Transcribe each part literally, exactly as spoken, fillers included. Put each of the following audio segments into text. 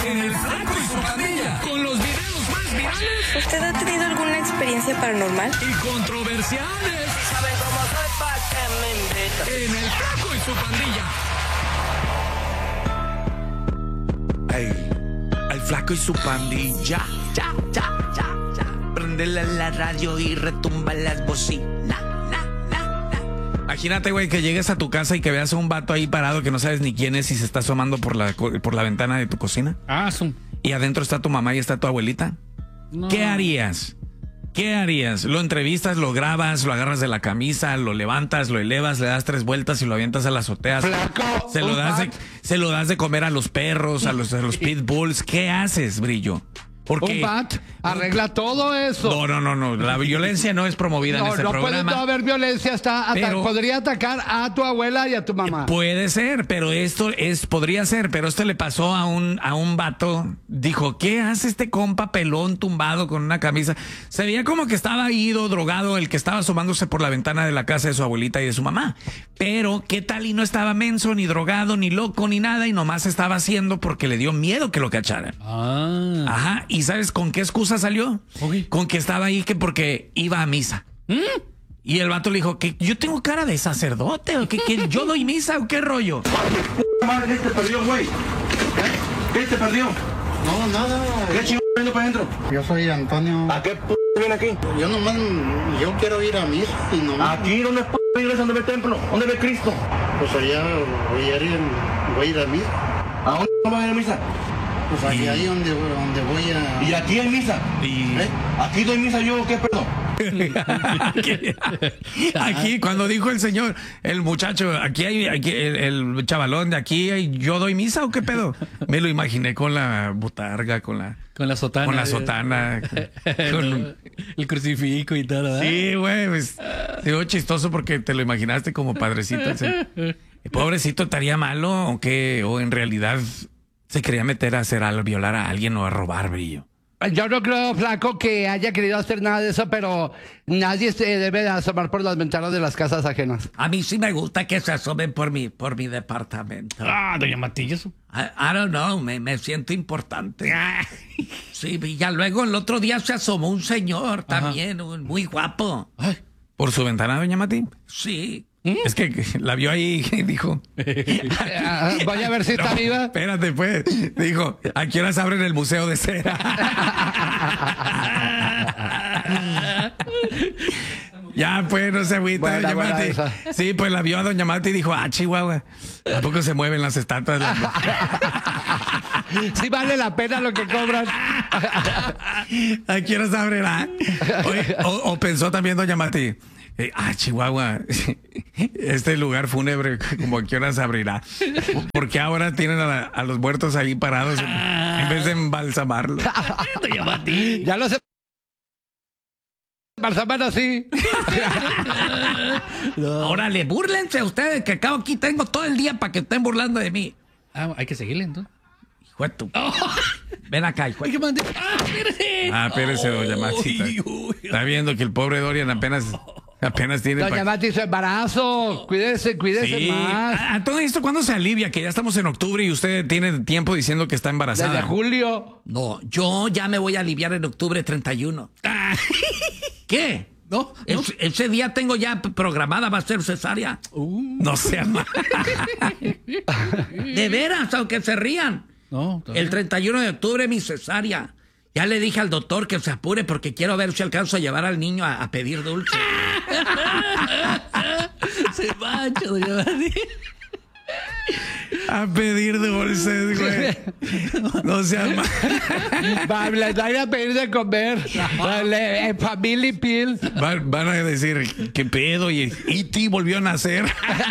en El Flaco y su Pandilla, con los videos más virales. ¿Usted ha tenido alguna experiencia paranormal? Y controversiales. ¿Saben cómo soy pa' que me invitan? En El Flaco y su Pandilla. Ey, El Flaco y su Pandilla. Ya, ya, ya, ya. Prendele la radio y retumba las bocinas. Imagínate, güey, que llegues a tu casa y que veas a un vato ahí parado que no sabes ni quién es y se está asomando por la, por la ventana de tu cocina. Ah, son. Y adentro está tu mamá y está tu abuelita. No. ¿Qué harías? ¿Qué harías? ¿Lo entrevistas, lo grabas, lo agarras de la camisa, lo levantas, lo elevas, le das tres vueltas y lo avientas a la azotea? Flaco, Se lo das de, se lo das de comer a los perros, a los, a los pitbulls. ¿Qué haces, Brillo? Porque un bat arregla todo eso. No, no, no, no. La violencia no es promovida no, en este no programa. puede no haber violencia. Está ata- Pero- podría atacar a tu abuela y a tu mamá. Puede ser, pero esto es, podría ser, pero esto le pasó a un, a un vato. Dijo, ¿qué hace este compa pelón tumbado con una camisa? Se veía como que estaba ido, drogado, el que estaba asomándose por la ventana de la casa de su abuelita y de su mamá. Pero, ¿qué tal? Y no estaba menso, ni drogado, ni loco, ni nada, y nomás estaba haciendo porque le dio miedo que lo cacharan. Ah. Ajá, ¿y sabes con qué excusa salió? Ok. Con que estaba ahí que porque iba a misa. ¿Mm? Y el vato le dijo, que yo tengo cara de sacerdote, o que, que yo doy misa, o qué rollo. Madre, ¿qué te perdió, güey? ¿Qué te perdió? No, nada. ¿Qué chingo viendo para adentro? Yo soy Antonio. ¿A qué p viene aquí? Yo nomás, yo quiero ir a misa y nomás. Aquí, ¿dónde es p iglesia? ¿Dónde ve el templo? ¿Dónde ve Cristo? Pues allá voy a ir, voy a, ir a misa. ¿A dónde vas a ir a misa? Pues allá ahí donde, donde voy a... ¿Y aquí hay misa? Y- ¿Eh? ¿Aquí doy misa yo o qué pedo? aquí, aquí, cuando dijo el señor, el muchacho, aquí hay, aquí, el, el chavalón de aquí, hay, ¿yo doy misa o qué pedo? Me lo imaginé con la botarga, con la, Con la sotana. con la sotana. con- El crucifijo y todo, ¿verdad? sí, güey, pues, digo chistoso porque te lo imaginaste como padrecito. El se- el pobrecito estaría malo o qué, o en realidad se quería meter a hacer algo, violar a alguien o a robar, Brillo. Yo no creo, Flaco, que haya querido hacer nada de eso, pero nadie se debe de asomar por las ventanas de las casas ajenas. A mí sí me gusta que se asomen por mi, por mi departamento. Ah, doña Matillas. I, I don't know, me, me siento importante. Sí, y ya luego el otro día se asomó un señor también, un- muy guapo. Ay. ¿Por su ventana, doña Mati? Sí. Es que la vio ahí y dijo... Ah, voy a ver si está No, viva. espérate, pues. Dijo, ¿a qué horas abren el museo de cera? Ya, pues, no se agüita, Buena, doña buena Mati. esa. Sí, pues la vio a doña Mati y dijo, ah, Chihuahua, ¿a poco se mueven las estatuas? Sí vale la pena lo que cobran. ¿A qué horas abrirá? Oye, o, o pensó también doña Mati, eh, ah, Chihuahua, este lugar fúnebre, como a qué horas abrirá. Porque ahora tienen a, la- a los muertos ahí parados en, en vez de embalsamarlos. Doña Mati. Ya lo sé. Balsaman así. Órale, búrlense ustedes, que acá aquí tengo todo el día para que estén burlando de mí. Ah, hay que seguirle entonces. Hijo de tu- Ven acá, hijo de- Hay que mandar. Ah, espérate. Ah, espérese, doña Mati. Está, está viendo que el pobre Dorian apenas, apenas tiene... Doña pa- Mati, su embarazo. Cuídese, cuídese Sí. más. A, a todo esto, ¿cuándo se alivia? Que ya estamos en octubre y usted tiene tiempo diciendo que está embarazada. Desde julio. No, yo ya me voy a aliviar en octubre treinta y uno. ¿Qué? No, no. Es- ese día tengo ya p- programada, va a ser cesárea. No sea mal. De veras, aunque se rían. No, El treinta y uno de octubre mi cesárea. Ya le dije al doctor que se apure porque quiero ver si alcanzo a llevar al niño a, a pedir dulce. se mancha, doña Mati. A pedir dulces, güey. No sea mal. Va, les van a pedir de comer. Dale, en Family Pills. Van, van a decir, ¿qué pedo? Y E T volvió a nacer.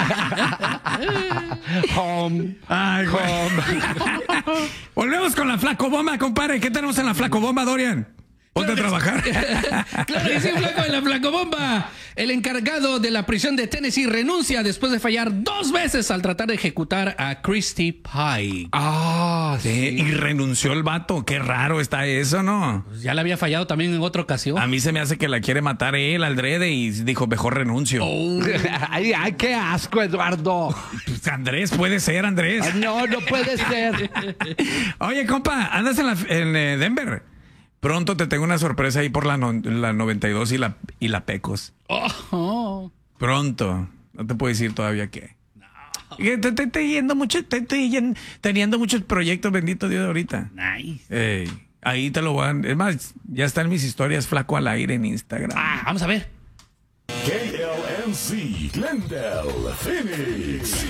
Home. Ay, güey. Volvemos con la flacobomba, compadre. ¿Qué tenemos en la flacobomba, Dorian? Ponte a trabajar. Claro que sí, Flaco, de la Flacobomba. El encargado de la prisión de Tennessee renuncia después de fallar dos veces al tratar de ejecutar a Christy Pike. Ah, sí. Y renunció el vato. Qué raro está eso, ¿no? Pues ya le había fallado también en otra ocasión. A mí se me hace que la quiere matar él, Aldrede, y dijo, mejor renuncio. Oh. Ay, ay, qué asco, Eduardo. Pues Andrés, puede ser, Andrés. No, no puede ser. Oye, compa, andas en, la, en eh, Denver. Pronto te tengo una sorpresa ahí por la, no, la noventa y dos y la, y la Pecos. Oh, oh. Pronto. No te puedo decir todavía qué. No. Te, te, te, te yendo mucho, te, te yendo, teniendo muchos proyectos, bendito Dios, ahorita. Nice. Ey, ahí te lo van. Es más, ya están mis historias Flaco al aire en Instagram. Ah, vamos a ver. K L M C, Glendale, Phoenix.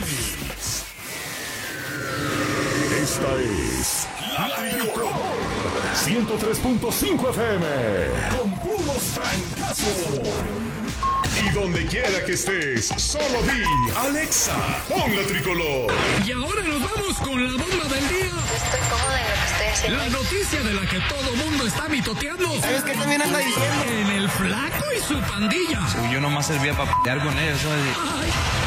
Esta es La Tricolor ciento tres punto cinco F M con puros francazos. Y donde quiera que estés, solo di Alexa, pon La Tricolor. Y ahora nos vamos con la bomba del día. Estoy cómoda en lo que estoy haciendo. La noticia de la que todo mundo está mitoteando. ¿Sabes qué también anda diciendo? En el Flaco y su pandilla. Yo nomás servía para pelear con ellos, ¿sabes? Ay.